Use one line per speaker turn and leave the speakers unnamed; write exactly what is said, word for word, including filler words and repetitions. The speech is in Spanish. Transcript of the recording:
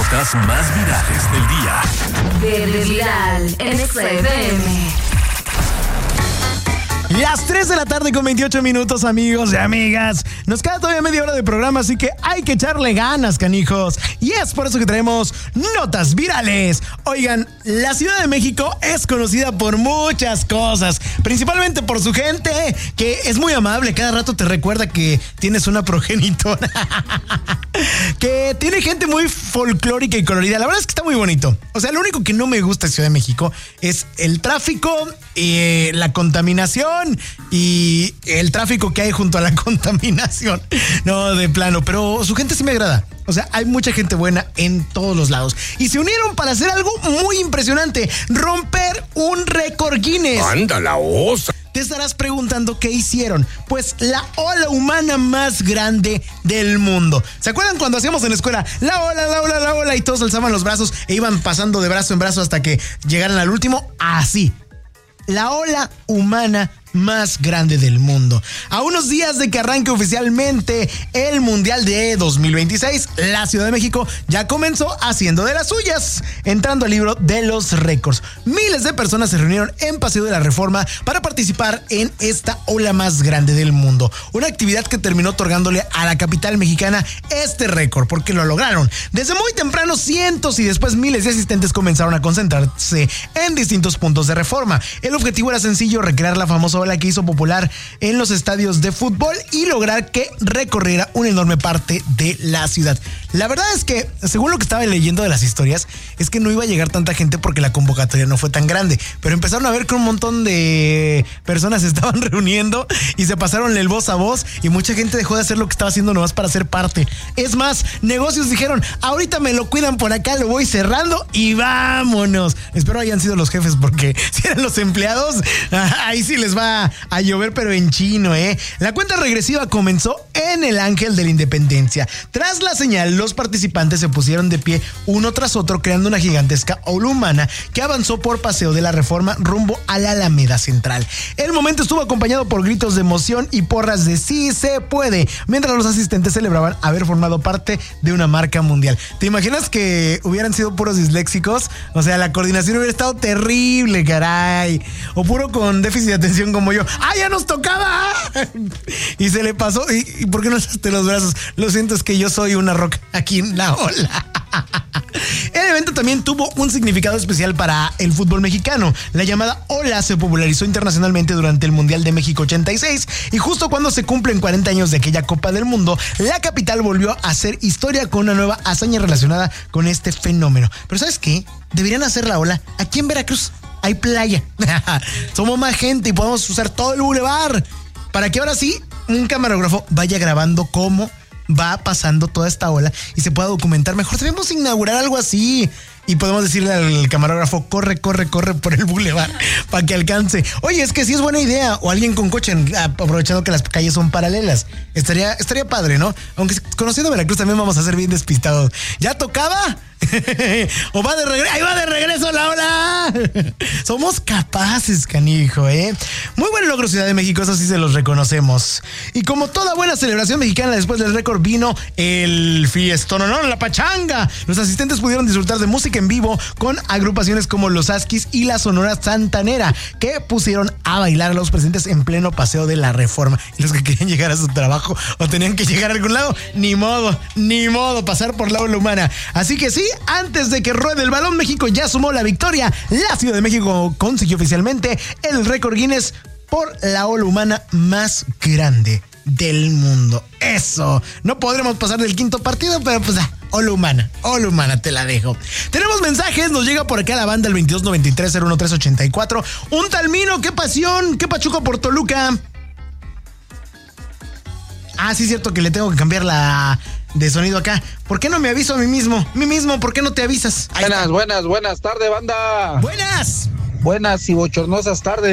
notas más virales del día.
Verde Viral en X F M.
Las tres de la tarde con veintiocho minutos, amigos y amigas. Nos queda todavía media hora de programa, así que hay que echarle ganas, canijos. Y es por eso que traemos notas virales. Oigan, la Ciudad de México es conocida por muchas cosas, principalmente por su gente, que es muy amable. Cada rato te recuerda que tienes una progenitora. Que tiene gente muy folclórica y colorida. La verdad es que está muy bonito. O sea, lo único que no me gusta de Ciudad de México es el tráfico, eh, la contaminación y el tráfico que hay junto a la contaminación. No, de plano, pero su gente sí me agrada. O sea, hay mucha gente buena en todos los lados. Y se unieron para hacer algo muy impresionante: romper un récord Guinness.
¡Anda la osa!
Te estarás preguntando qué hicieron. Pues la ola humana más grande del mundo. ¿Se acuerdan cuando hacíamos en la escuela la ola, la ola, la ola y todos alzaban los brazos e iban pasando de brazo en brazo hasta que llegaran al último? Así. La ola humana más grande del mundo. A unos días de que arranque oficialmente el Mundial de dos mil veintiséis, la Ciudad de México ya comenzó haciendo de las suyas, entrando al libro de los récords. Miles de personas se reunieron en Paseo de la Reforma para participar en esta ola más grande del mundo. Una actividad que terminó otorgándole a la capital mexicana este récord, porque lo lograron. Desde muy temprano, cientos y después miles de asistentes comenzaron a concentrarse en distintos puntos de Reforma. El objetivo era sencillo: recrear la famosa ola que hizo popular en los estadios de fútbol y lograr que recorriera una enorme parte de la ciudad. La verdad es que, según lo que estaba leyendo de las historias, es que no iba a llegar tanta gente porque la convocatoria no fue tan grande, pero empezaron a ver que un montón de personas se estaban reuniendo y se pasaron el voz a voz y mucha gente dejó de hacer lo que estaba haciendo nomás para ser parte. Es más, negocios dijeron: ahorita me lo cuidan por acá, lo voy cerrando y vámonos. Espero hayan sido los jefes, porque si eran los empleados, ahí sí les va a llover, pero en chino, ¿eh? La cuenta regresiva comenzó en el Ángel de la Independencia. Tras la señal, los participantes se pusieron de pie uno tras otro, creando una gigantesca ola humana que avanzó por Paseo de la Reforma rumbo a la Alameda Central. El momento estuvo acompañado por gritos de emoción y porras de "sí se puede", mientras los asistentes celebraban haber formado parte de una marca mundial. ¿Te imaginas que hubieran sido puros disléxicos? O sea, la coordinación hubiera estado terrible, caray. O puro con déficit de atención como yo. ¡Ah, ya nos tocaba! Y se le pasó. ¿Y, y por qué no alzaste los brazos? Lo siento, es que yo soy una roca aquí en la ola. El evento también tuvo un significado especial para el fútbol mexicano. La llamada ola se popularizó internacionalmente durante el Mundial de México ochenta y seis, y justo cuando se cumplen cuarenta años de aquella Copa del Mundo, la capital volvió a hacer historia con una nueva hazaña relacionada con este fenómeno. Pero ¿sabes qué? Deberían hacer la ola aquí en Veracruz. Hay playa. Somos más gente y podemos usar todo el bulevar para que ahora sí un camarógrafo vaya grabando cómo va pasando toda esta ola y se pueda documentar mejor. Debemos inaugurar algo así y podemos decirle al camarógrafo: corre, corre, corre por el bulevar para que alcance. Oye, es que sí es buena idea. O alguien con coche, aprovechando que las calles son paralelas. Estaría, estaría padre, ¿no? Aunque conociendo Veracruz también vamos a ser bien despistados. ¿Ya tocaba? O va de regreso. ¡Ahí va de regreso la ola! Somos capaces, canijo, ¿eh? Muy buen logro, Ciudad de México, eso sí se los reconocemos. Y como toda buena celebración mexicana, después del récord vino el fiestón, ¿no? La pachanga. Los asistentes pudieron disfrutar de música en vivo con agrupaciones como Los Asquis y la Sonora Santanera, que pusieron a bailar a los presentes en pleno Paseo de la Reforma. Y los que querían llegar a su trabajo o tenían que llegar a algún lado, ni modo, ni modo, pasar por la ola humana. Así que sí, antes de que ruede el balón, México ya sumó la victoria. La Ciudad de México consiguió oficialmente el récord Guinness por la ola humana más grande del mundo. Eso, no podremos pasar del quinto partido, pero pues ah, ola humana, ola humana, te la dejo. Tenemos mensajes, nos llega por acá la banda, el veintidós noventa y tres cero uno tres ochenta y cuatro. Un Talmino, qué pasión, qué pachuco por Toluca. Ah, sí es cierto que le tengo que cambiar la de sonido acá. ¿Por qué no me aviso a mí mismo? A mí mismo, ¿por qué no te avisas?
Ahí buenas, está. buenas, buenas tardes, banda.
Buenas.
Buenas y bochornosas tardes.